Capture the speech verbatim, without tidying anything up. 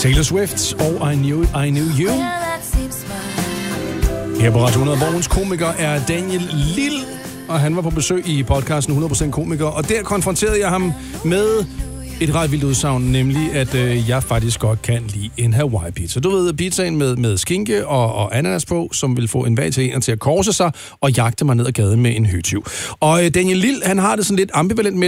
Taylor Swift og I Knew, I Knew You. Her på Radio hundrede, vores komiker er Daniel Lille, og han var på besøg i podcasten hundrede procent komiker, og der konfronterede jeg ham med et ret vildt udsagn, nemlig at øh, jeg faktisk godt kan lide en Hawaii pizza. Du ved, pizzaen med, med skinke og, og ananas på, som vil få en hver italiener til at korse sig og jagte mig ned ad gaden med en høtyv. Og øh, Daniel Lille, han har det sådan lidt ambivalent med